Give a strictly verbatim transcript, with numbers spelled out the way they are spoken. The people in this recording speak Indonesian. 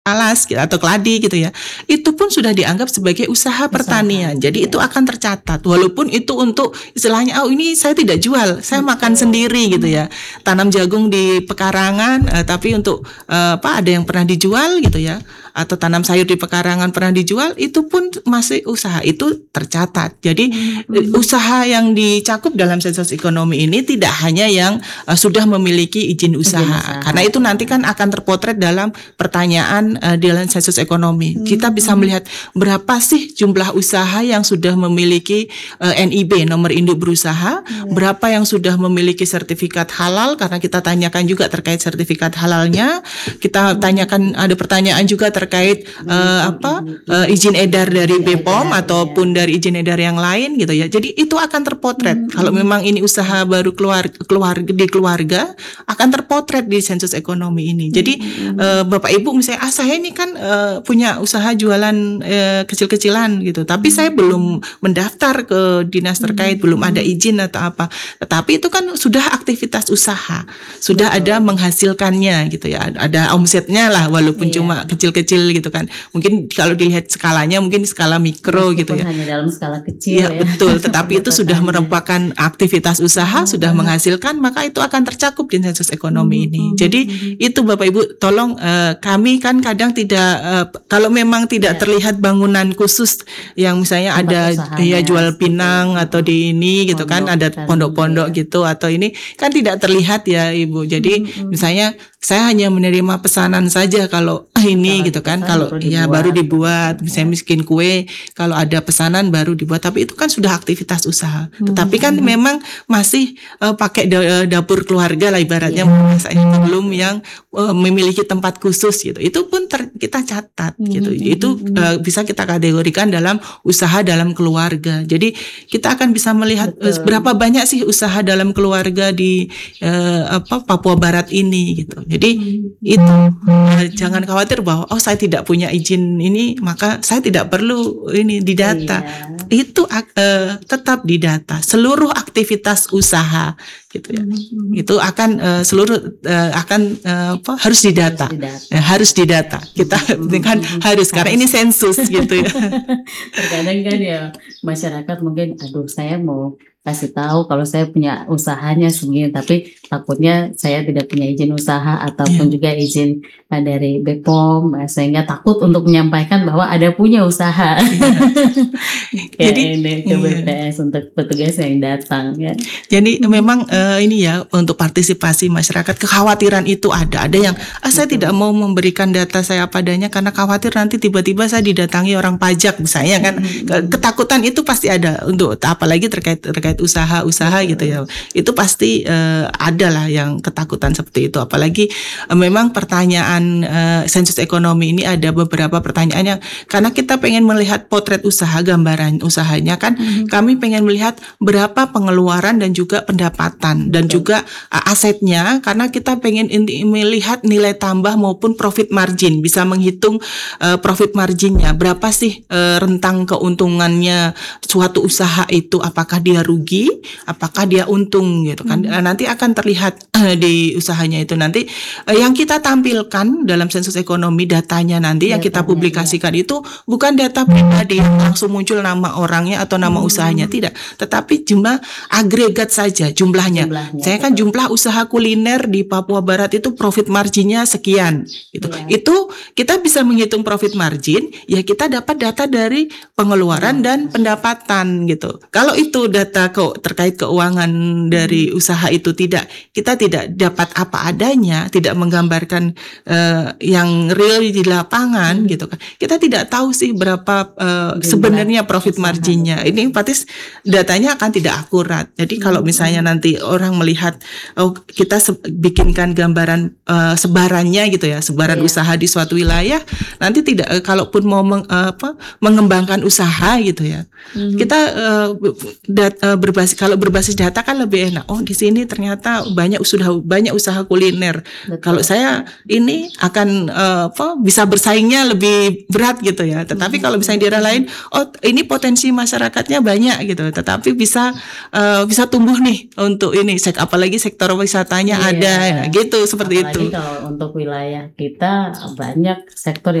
alas atau keladi gitu ya, itu pun sudah dianggap sebagai usaha pertanian. Usaha, Jadi iya. itu akan tercatat, walaupun itu untuk istilahnya, oh ini saya tidak jual, saya makan sendiri gitu ya. Tanam jagung di pekarangan, eh, tapi untuk eh, apa? Ada yang pernah dijual gitu ya, atau tanam sayur di pekarangan pernah dijual, itu pun masih usaha, itu tercatat. Jadi eh, usaha yang dicakup dalam sensus ekonomi ini tidak hanya yang eh, sudah memiliki izin usaha, usaha. karena itu nanti kan akan terpotret dalam pertanyaan uh, dalam sensus ekonomi. Hmm. Kita bisa melihat berapa sih jumlah usaha yang sudah memiliki uh, N I B, nomor induk berusaha, hmm. berapa yang sudah memiliki sertifikat halal, karena kita tanyakan juga terkait sertifikat halalnya. Kita hmm. tanyakan, ada pertanyaan juga terkait uh, apa uh, izin edar dari B P O M ataupun dari izin edar yang lain gitu ya. Jadi itu akan terpotret. Hmm. Kalau memang ini usaha baru keluar keluar di keluarga, akan terpotret di sensus ekonomi ini. Jadi hmm. uh, Bapak Ibu misalnya, ah saya ini kan uh, punya usaha jualan uh, kecil-kecilan gitu, tapi hmm. saya belum mendaftar ke dinas terkait, hmm. belum ada izin atau apa. Tetapi itu kan sudah aktivitas usaha, sudah Betul. Ada menghasilkannya gitu ya, ada omsetnya lah, walaupun yeah. cuma kecil-kecil gitu kan. Mungkin kalau dilihat skalanya mungkin skala mikro Meskipun gitu ya. Hanya dalam skala kecil ya. Ya betul, tetapi itu sudah merupakan aktivitas usaha, hmm. sudah menghasilkan, maka itu akan tercakup di sensus ekonomi hmm. ini. Jadi hmm. itu Bapak Ibu tolong uh, kami kan kadang tidak uh, kalau memang tidak ya. Terlihat bangunan khusus yang misalnya tempat ada ya jual pinang atau di ini gitu pondok, kan ada pondok-pondok ya. Gitu atau ini kan tidak terlihat ya Ibu. Jadi hmm, misalnya saya hanya menerima pesanan saja kalau ini kalau gitu kan, kalau baru ya dibuat. Baru dibuat misalnya miskin kue, kalau ada pesanan baru dibuat, tapi itu kan sudah aktivitas usaha. Hmm. Tetapi kan hmm. memang masih uh, pakai dapur keluarga lah ibaratnya, yeah. saya belum yang uh, memiliki tempat khusus gitu. Itu pun ter, kita catat hmm. gitu. Itu uh, bisa kita kategorikan dalam usaha dalam keluarga. Jadi kita akan bisa melihat uh, berapa banyak sih usaha dalam keluarga di uh, apa Papua Barat ini gitu. Jadi hmm. itu uh, jangan khawatir bahwa oh saya tidak punya izin ini maka saya tidak perlu ini didata. Iya. Itu uh, tetap didata seluruh aktivitas usaha gitu ya. Hmm. Itu akan uh, seluruh uh, akan uh, apa harus didata. Harus didata. Ya, harus didata. Kita hmm. kan harus, harus karena ini sensus gitu ya. Terkadang kan ya masyarakat mungkin aduh saya mau kasih tahu kalau saya punya usahanya segini, tapi takutnya saya tidak punya izin usaha ataupun yeah. juga izin uh, dari B P O M, uh, sehingga takut untuk menyampaikan bahwa ada punya usaha. Yeah. Jadi ini ke B P S yeah. untuk petugas yang datang ya. Jadi memang uh, ini ya untuk partisipasi masyarakat, kekhawatiran itu ada. Ada yang ah, saya Betul. Tidak mau memberikan data saya padanya karena khawatir nanti tiba-tiba saya didatangi orang pajak misalnya kan. Mm-hmm. Ketakutan itu pasti ada untuk apalagi terkait terkait usaha-usaha gitu ya, itu pasti uh, ada lah yang ketakutan seperti itu. Apalagi uh, memang pertanyaan uh, sensus ekonomi ini ada beberapa pertanyaan yang karena kita pengen melihat potret usaha, gambaran usahanya kan, mm-hmm. kami pengen melihat berapa pengeluaran dan juga pendapatan dan Betul. Juga uh, asetnya, karena kita pengen in- melihat nilai tambah maupun profit margin, bisa menghitung uh, profit marginnya berapa sih uh, rentang keuntungannya suatu usaha itu, apakah dia rugi apakah dia untung gitu kan. Hmm. Nanti akan terlihat uh, di usahanya itu nanti uh, yang kita tampilkan dalam sensus ekonomi datanya nanti datanya, yang kita publikasikan ya. Itu bukan data pribadi langsung muncul nama orangnya atau nama hmm. usahanya, tidak, tetapi jumlah agregat saja jumlahnya. jumlahnya Saya kan betul. Jumlah usaha kuliner di Papua Barat itu profit marginnya sekian gitu. Ya. Itu kita bisa menghitung profit margin ya, kita dapat data dari pengeluaran ya. Dan pendapatan gitu. Kalau itu data kok terkait keuangan dari usaha itu tidak, kita tidak dapat apa adanya, tidak menggambarkan uh, yang real di lapangan hmm. gitu kan. Kita tidak tahu sih berapa uh, sebenarnya profit marginnya. Ini patis datanya akan tidak akurat. Jadi hmm. kalau misalnya nanti orang melihat oh kita se- bikinkan gambaran uh, sebarannya gitu ya, sebaran yeah. usaha di suatu wilayah, nanti tidak uh, kalaupun mau meng, uh, apa mengembangkan usaha gitu ya. Hmm. Kita uh, dat, uh, berbasis kalau berbasis data kan lebih enak. Oh, di sini ternyata banyak sudah banyak usaha kuliner. Betul. Kalau saya ini akan uh, apa bisa bersaingnya lebih berat gitu ya. Tetapi kalau misalnya di daerah lain, oh ini potensi masyarakatnya banyak gitu. Tetapi bisa uh, bisa tumbuh nih untuk ini. Apalagi sektor wisatanya Iya. ada, nah, gitu seperti Apalagi itu. kalau untuk wilayah kita banyak sektor